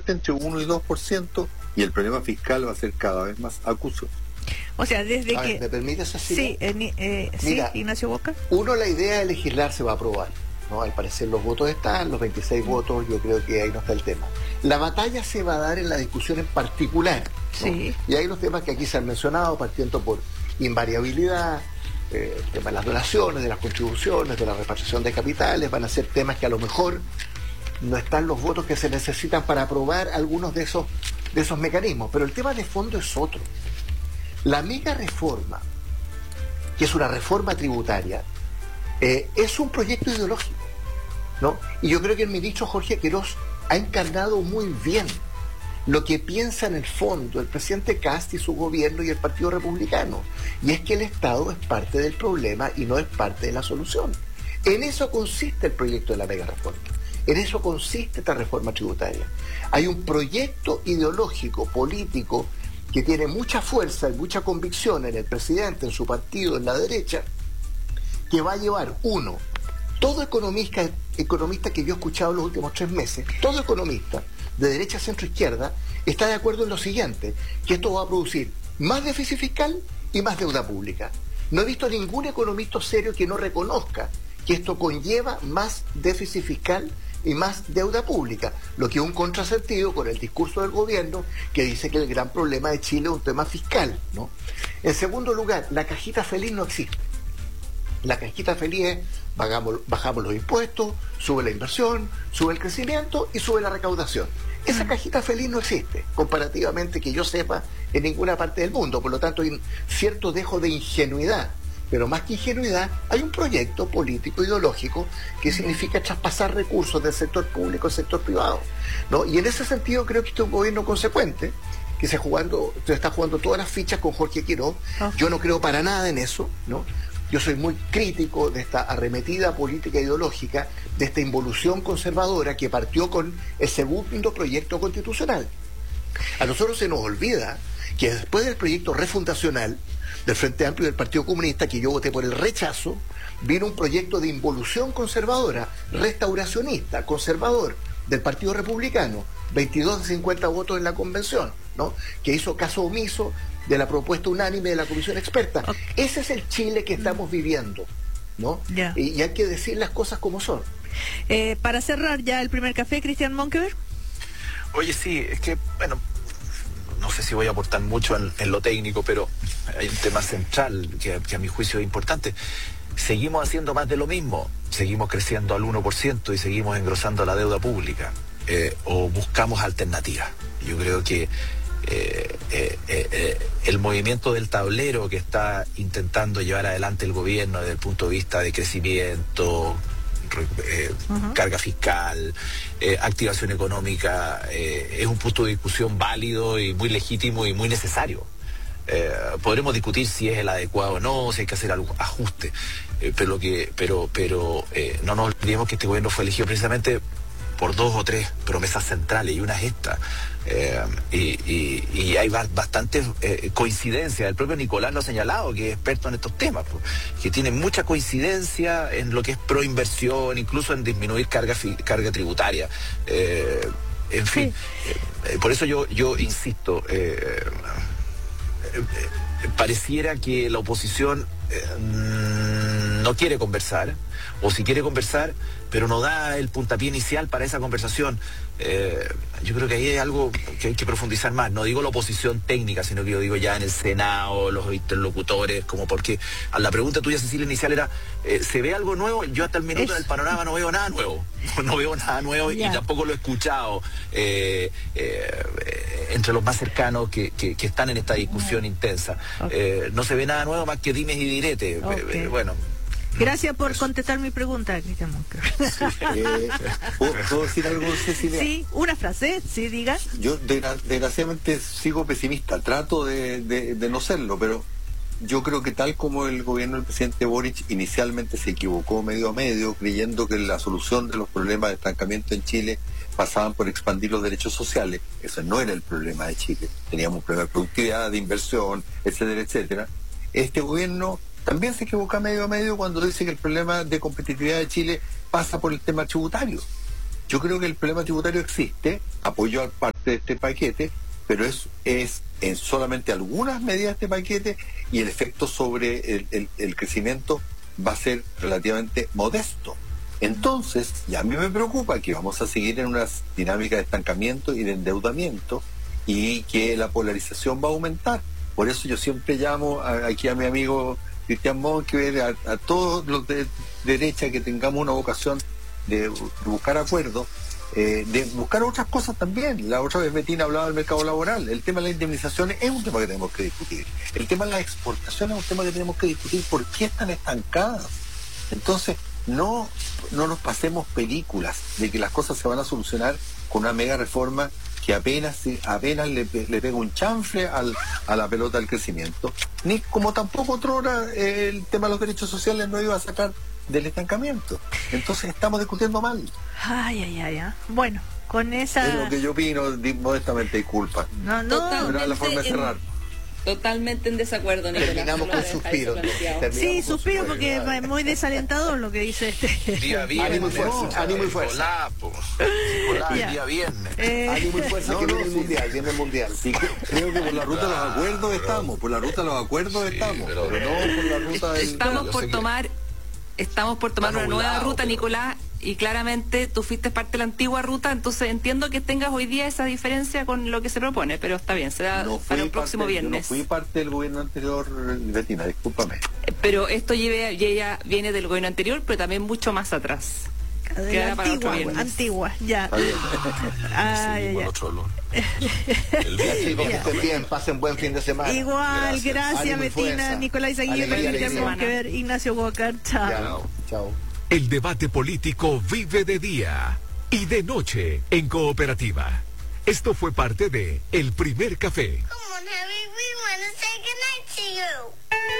fuerte entre 1 y 2%, y el problema fiscal va a ser cada vez más acuoso. O sea, desde A que... ver, ¿me permite, Cecilia? Sí, Mira, Ignacio Boca. Uno, la idea de legislar se va a aprobar, ¿no? Al parecer los votos están, los 26 votos, yo creo que ahí no está el tema. La batalla se va a dar en la discusión en particular, ¿no? Sí. Y hay los temas que aquí se han mencionado, partiendo por invariabilidad, el tema de las donaciones, de las contribuciones, de la repartición de capitales, van a ser temas que a lo mejor no están los votos que se necesitan para aprobar algunos de esos mecanismos. Pero el tema de fondo es otro. La mega reforma, que es una reforma tributaria, es un proyecto ideológico, ¿no? Y yo creo que el ministro Jorge Queiroz ha encarnado muy bien lo que piensa en el fondo el presidente Kast y su gobierno y el Partido Republicano, y es que el Estado es parte del problema y no es parte de la solución. En eso consiste el proyecto de la mega reforma, en eso consiste esta reforma tributaria. Hay un proyecto ideológico, político, que tiene mucha fuerza y mucha convicción en el presidente, en su partido, en la derecha, que va a llevar, uno, todo economista que yo he escuchado en los últimos 3 meses, todo economista de derecha, centro, izquierda, está de acuerdo en lo siguiente, que esto va a producir más déficit fiscal y más deuda pública. No he visto ningún economista serio que no reconozca que esto conlleva más déficit fiscal y más deuda pública, lo que es un contrasentido con el discurso del gobierno que dice que el gran problema de Chile es un tema fiscal, ¿no? En segundo lugar, la cajita feliz no existe. La cajita feliz es bajamos los impuestos, sube la inversión, sube el crecimiento y sube la recaudación. Esa cajita feliz no existe, comparativamente, que yo sepa, en ninguna parte del mundo. Por lo tanto, hay un cierto dejo de ingenuidad. Pero más que ingenuidad, hay un proyecto político ideológico que significa traspasar recursos del sector público al sector privado, ¿no? Y en ese sentido creo que este es un gobierno consecuente, que se está jugando todas las fichas con Jorge Queiroz. Yo no creo para nada en eso, ¿no? Yo soy muy crítico de esta arremetida política ideológica, de esta involución conservadora que partió con el segundo proyecto constitucional. A nosotros se nos olvida que después del proyecto refundacional del Frente Amplio y del Partido Comunista, que yo voté por el rechazo, vino un proyecto de involución conservadora, restauracionista, conservador, del Partido Republicano, 22 de 50 votos en la convención, ¿no? Que hizo caso omiso de la propuesta unánime de la comisión experta. Okay. Ese es el Chile que estamos viviendo, ¿no? Yeah. Y hay que decir las cosas como son. Para cerrar ya el primer café, Cristian Monkeberg. Oye, sí, es que, bueno, no sé si voy a aportar mucho en lo técnico, pero hay un tema central que a mi juicio es importante. Seguimos haciendo más de lo mismo, seguimos creciendo al 1% y seguimos engrosando la deuda pública, o buscamos alternativas. Yo creo que el movimiento del tablero que está intentando llevar adelante el gobierno desde el punto de vista de crecimiento, carga fiscal, activación económica, es un punto de discusión válido y muy legítimo y muy necesario. Podremos discutir si es el adecuado o no, si hay que hacer algún ajuste, pero no nos olvidemos que este gobierno fue elegido precisamente por 2 o 3 promesas centrales, y una es esta. Y hay bastantes coincidencias. El propio Nicolás lo ha señalado, que es experto en estos temas, que tiene mucha coincidencia en lo que es proinversión, incluso en disminuir carga tributaria. En fin, por eso yo insisto, pareciera que la oposición no quiere conversar, o si quiere conversar, pero no da el puntapié inicial para esa conversación. Yo creo que ahí hay algo que hay que profundizar más. No digo la oposición técnica, sino que yo digo ya en el Senado, los interlocutores, como porque a la pregunta tuya, Cecilia, inicial era, ¿se ve algo nuevo? Yo hasta el minuto del panorama no veo nada nuevo. No veo nada nuevo, y tampoco lo he escuchado entre los más cercanos que están en esta discusión intensa. No se ve nada nuevo más que dimes y diretes. Bueno. Gracias por contestar mi pregunta, Cristian Monkeberg. ¿Puedo decir algo, Cecilia? Sí, una frase, sí, diga. Yo desgraciadamente sigo pesimista, trato de no serlo, pero yo creo que tal como el gobierno del presidente Boric inicialmente se equivocó medio a medio, creyendo que la solución de los problemas de estancamiento en Chile pasaban por expandir los derechos sociales. Ese no era el problema de Chile. Teníamos un problema de productividad, de inversión, etcétera, etcétera. Este gobierno también se equivoca medio a medio cuando dice que el problema de competitividad de Chile pasa por el tema tributario. Yo creo que el problema tributario existe, apoyo al de este paquete, pero es en solamente algunas medidas de este paquete, y el efecto sobre el crecimiento va a ser relativamente modesto. Entonces, ya a mí me preocupa que vamos a seguir en una dinámica de estancamiento y de endeudamiento, y que la polarización va a aumentar. Por eso yo siempre llamo aquí a mi amigo Cristian Monkeberg, a todos los de derecha, que tengamos una vocación de buscar acuerdos, de buscar otras cosas también. La otra vez Betina hablaba del mercado laboral. El tema de las indemnizaciones es un tema que tenemos que discutir. El tema de las exportaciones es un tema que tenemos que discutir. ¿Por qué están estancadas? Entonces, no nos pasemos películas de que las cosas se van a solucionar con una mega reforma que apenas le pega un chanfle a la pelota del crecimiento, ni como tampoco otrora el tema de los derechos sociales no iba a sacar del estancamiento. Entonces estamos discutiendo mal. Ay. Bueno, con esa... Es lo que yo opino, modestamente, disculpa. No. Era la forma de cerrar. Totalmente en desacuerdo, Nicolás. Terminamos con suspiro. Sí, suspiro porque es muy desalentador lo que dice este. Día viernes. Ánimo y fuerza. Día viernes. Ánimo y fuerza, que viene el mundial. Sí, creo que por la ruta de los acuerdos estamos, pero no por la ruta del... Estamos por tomar una nueva ruta, Nicolás, y claramente tú fuiste parte de la antigua ruta, entonces entiendo que tengas hoy día esa diferencia con lo que se propone, pero está bien, será para el próximo viernes. No fui parte del gobierno anterior, Betina, discúlpame. Pero esto ya viene del gobierno anterior, pero también mucho más atrás. De la antigua, ya. Bien, pasen buen fin de semana. Igual, gracias Betina, Nicolás Aguirre, Ignacio Walker, chao. El debate político vive de día y de noche en Cooperativa. Esto fue parte de El Primer Café. Come on, Harry, we want to say goodnight to you.